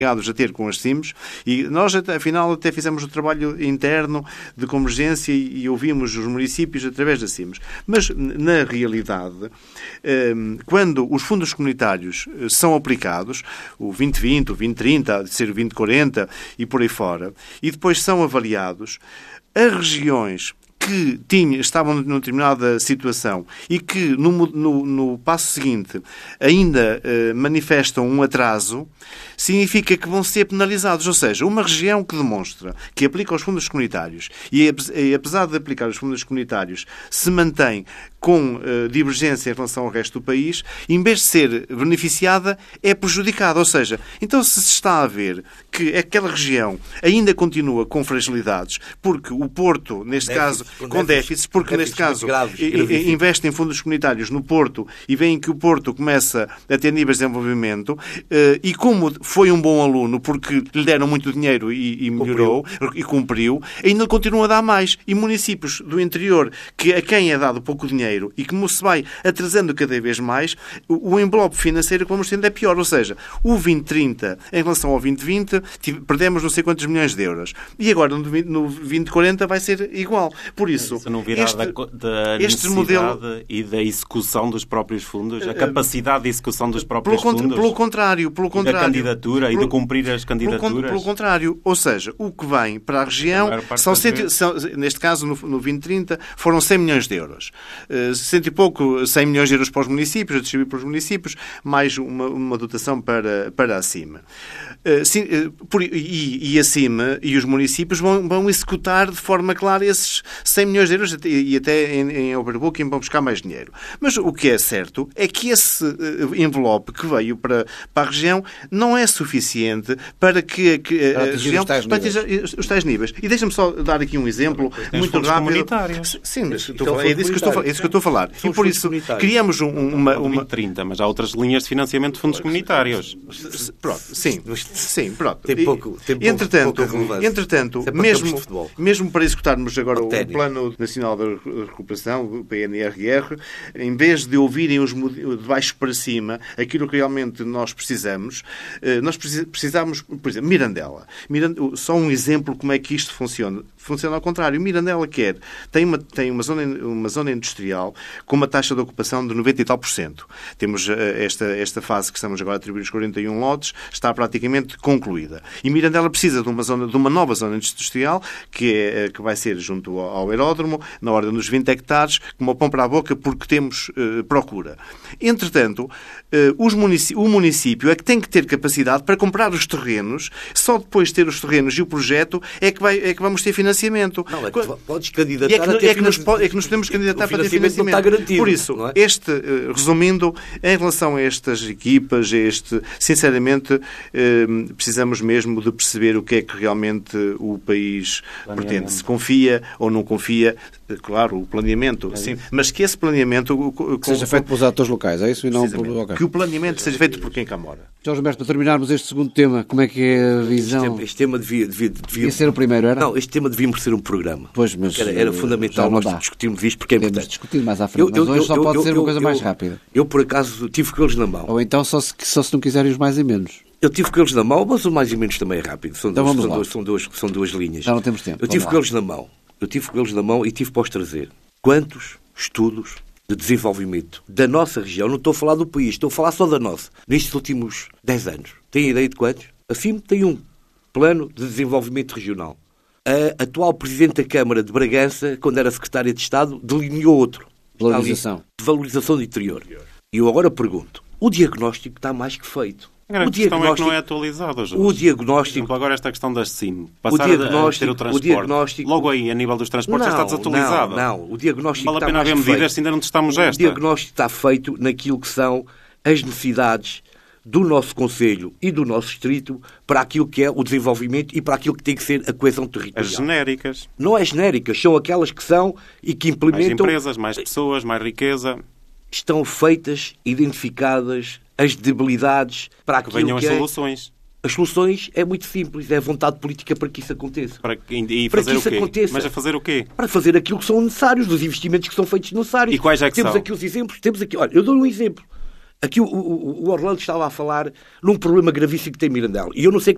a ter com as CIMs, e nós, afinal, até fizemos o trabalho interno de convergência e ouvimos os municípios através das CIMs. Mas, na realidade, quando os fundos comunitários são aplicados, o 2020, o 2030, de ser o 2040 e por aí fora, e depois são avaliados, as regiões que estavam numa determinada situação e que no passo seguinte ainda manifestam um atraso, significa que vão ser penalizados. Ou seja, uma região que demonstra que aplica os fundos comunitários e apesar de aplicar os fundos comunitários, se mantém com divergência em relação ao resto do país, em vez de ser beneficiada, é prejudicada. Ou seja, então se está a ver que aquela região ainda continua com fragilidades, porque o Porto, neste caso, com déficits, porque neste caso investe em fundos comunitários no Porto e veem que o Porto começa a ter níveis de desenvolvimento e como foi um bom aluno porque lhe deram muito dinheiro e melhorou e cumpriu, ainda continua a dar mais. E municípios do interior a quem é dado pouco dinheiro e como se vai atrasando cada vez mais, o envelope financeiro que vamos tendo é pior. Ou seja, o 2030 em relação ao 2020 perdemos não sei quantos milhões de euros. E agora no 2040 vai ser igual. Por isso, não virá da necessidade modelo... e da execução dos próprios fundos, a capacidade de execução dos próprios fundos? Pelo contrário. Da candidatura e de cumprir as candidaturas? Pelo contrário. Ou seja, o que vem para a região neste caso, no 2030, foram 100 milhões de euros. 100 milhões de euros para os municípios, a distribuir para os municípios, mais uma dotação para acima. E acima, e os municípios vão executar de forma clara esses 100 milhões de euros e até em overbooking vão buscar mais dinheiro. Mas o que é certo é que esse envelope que veio para a região não é suficiente para que a região atingir os tais níveis. E deixa-me só dar aqui um exemplo muito rápido. Sim, mas é disso que eu estou a falar. E por isso criamos uma 2030, mas há outras linhas de financiamento de fundos comunitários. Pronto, sim, pronto. Tem pouco Entretanto, mesmo para executarmos agora o Plano Nacional de Recuperação, o PNRR, em vez de ouvirem de baixo para cima aquilo que realmente nós precisamos por exemplo, Mirandela. Só um exemplo como é que isto funciona. Funciona ao contrário. Mirandela tem uma zona industrial com uma taxa de ocupação de 90 e tal %. Temos esta fase que estamos agora a atribuir os 41 lotes, está praticamente concluída. E Mirandela precisa de uma nova zona industrial que vai ser junto ao aeródromo, na ordem dos 20 hectares, com uma pão para a boca, porque temos procura. Entretanto, o município é que tem que ter capacidade para comprar os terrenos, só depois de ter os terrenos e o projeto é que vamos ter financiamento. Não, é que podes candidatar é que nos podemos candidatar para ter financiamento. Não está garantido, por isso, não é? Resumindo, em relação a estas equipas, sinceramente, precisamos mesmo de perceber o que é que realmente o país pretende. Se confia ou não confia, claro, o planeamento, sim, mas que esse planeamento seja feito pelos atores locais, é isso? E não que o planeamento seja feito por quem cá mora. Jorge Humberto, para terminarmos este segundo tema, como é que é a visão? Este tema devia ser o primeiro, era? Não, este tema devia ser um programa. Pois, mas era fundamental nós discutirmos isto porque é importante. Temos de discutir mais à frente, mas hoje só pode ser uma coisa mais rápida. Eu, por acaso, tive com eles na mão. Ou então, só se não quiserem os mais e menos. Eu tive com eles na mão, mas o mais e menos também é rápido. São duas linhas. Já não temos tempo. Eu tive com eles na mão. E tive para os trazer. Quantos estudos de desenvolvimento da nossa região, não estou a falar do país, estou a falar só da nossa, nestes últimos 10 anos. Tem ideia de quantos? A FIM tem um plano de desenvolvimento regional. A atual Presidente da Câmara de Bragança, quando era Secretária de Estado, delineou outro. Valorização. De valorização do interior. E eu agora pergunto, o diagnóstico está mais que feito. A questão é que não é atualizado. O diagnóstico... Por exemplo, agora esta questão das CIM. Passar a ter o transporte. Logo aí, a nível dos transportes, já está desatualizado. Não. O diagnóstico vale a pena haver medidas se ainda não testamos esta. O diagnóstico está feito naquilo que são as necessidades do nosso concelho e do nosso distrito para aquilo que é o desenvolvimento e para aquilo que tem que ser a coesão territorial. As genéricas. Não é genéricas, são aquelas que são e que implementam... Mais empresas, mais pessoas, mais riqueza. Estão feitas, identificadas as debilidades para aquilo que venham as soluções. As soluções é muito simples, é a vontade política para que isso aconteça. E fazer o quê? Aconteça. Mas a fazer o quê? Para fazer aquilo que são necessários, dos investimentos que são feitos necessários. E quais é que temos são? Aqui os exemplos, olha, eu dou um exemplo. Aqui o Orlando estava a falar num problema gravíssimo que tem Mirandela. E eu não sei